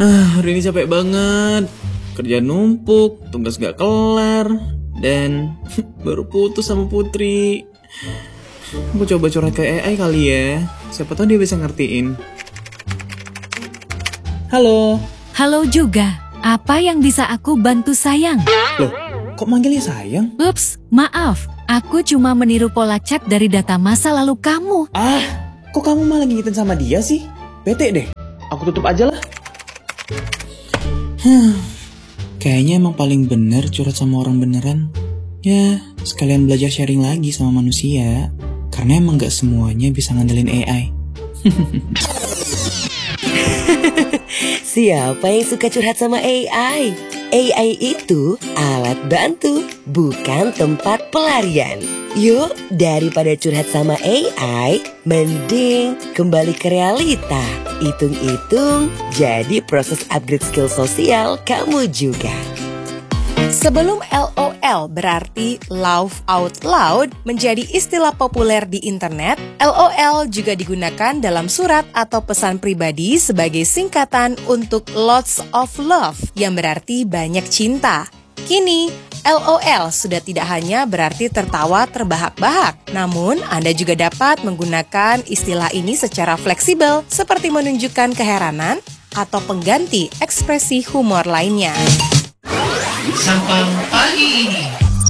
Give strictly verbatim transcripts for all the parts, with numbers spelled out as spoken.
Ah, hari ini capek banget. Kerjaan numpuk, tugas gak kelar, dan baru putus sama Putri. Aku coba curhat ke A I kali ya. Siapa tahu dia bisa ngertiin. Halo. Halo juga. Apa yang bisa aku bantu sayang? Loh, kok manggilnya sayang? Ups, maaf. Aku cuma meniru pola chat dari data masa lalu kamu. Ah, kok kamu malah ngingetin sama dia sih? Bete deh. Aku tutup aja lah. Huh, kayaknya emang paling bener curhat sama orang beneran. Ya, sekalian belajar sharing lagi sama manusia. Karena emang gak semuanya bisa ngandelin A I. Siapa yang suka curhat sama A I? A I itu alat bantu, bukan tempat pelarian. Yuk, daripada curhat sama A I, mending kembali ke realita. Hitung-hitung, jadi proses upgrade skill sosial kamu juga. Sebelum L O L berarti laugh out loud menjadi istilah populer di internet, L O L juga digunakan dalam surat atau pesan pribadi sebagai singkatan untuk lots of love yang berarti banyak cinta. Kini, L O L sudah tidak hanya berarti tertawa terbahak-bahak, namun Anda juga dapat menggunakan istilah ini secara fleksibel seperti menunjukkan keheranan atau pengganti ekspresi humor lainnya. Sampang pagi ini.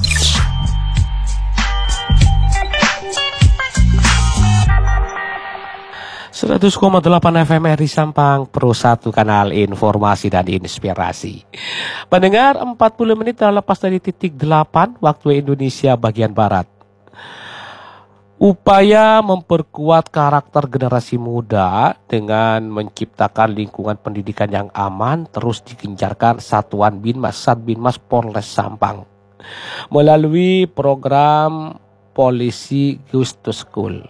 seratus koma delapan F M R I Sampang, Pro satu kanal informasi dan inspirasi. Pendengar, empat puluh menit lepas dari titik delapan waktu Indonesia bagian Barat. Upaya memperkuat karakter generasi muda dengan menciptakan lingkungan pendidikan yang aman terus digencarkan Satuan Binmas Satbinmas Polres Sampang melalui program Polisi Goes to School.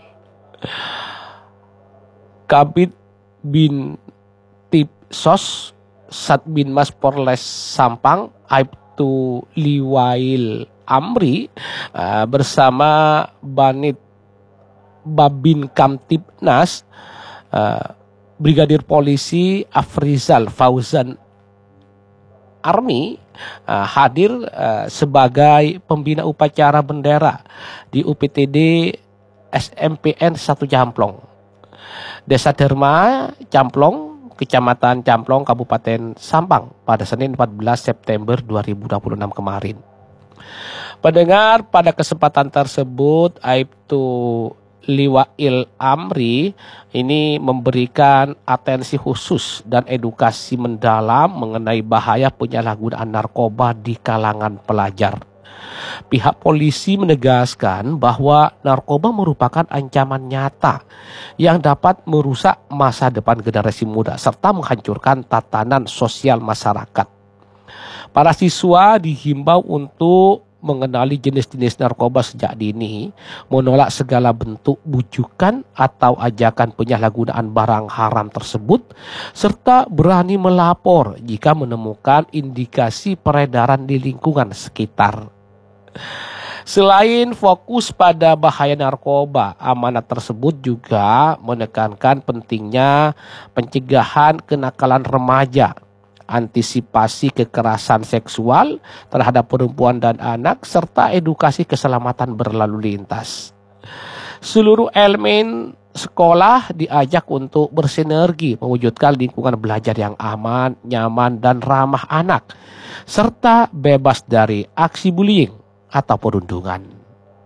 Kabid Bin Tipsos Satbinmas Polres Sampang Aibtu Liwail Amri uh, bersama Banit Babin Kamtibnas uh, Brigadir Polisi Afrizal Fauzan Army uh, hadir uh, sebagai pembina upacara bendera di U P T D S M P N satu Jamplong, Desa Derma, Jamplong, Kecamatan Jamplong, Kabupaten Sampang pada Senin empat belas September dua ribu dua puluh enam kemarin. Pendengar, pada kesempatan tersebut Aibtu Liwail Amri ini memberikan atensi khusus dan edukasi mendalam mengenai bahaya penyalahgunaan narkoba di kalangan pelajar. Pihak polisi menegaskan bahwa narkoba merupakan ancaman nyata yang dapat merusak masa depan generasi muda serta menghancurkan tatanan sosial masyarakat. Para siswa dihimbau untuk mengenali jenis-jenis narkoba sejak dini, menolak segala bentuk bujukan atau ajakan penyalahgunaan barang haram tersebut, serta berani melapor jika menemukan indikasi peredaran di lingkungan sekitar. Selain fokus pada bahaya narkoba, amanat tersebut juga menekankan pentingnya pencegahan kenakalan remaja, antisipasi kekerasan seksual terhadap perempuan dan anak, serta edukasi keselamatan berlalu lintas. Seluruh elemen sekolah diajak untuk bersinergi mewujudkan lingkungan belajar yang aman, nyaman, dan ramah anak, serta bebas dari aksi bullying atau perundungan.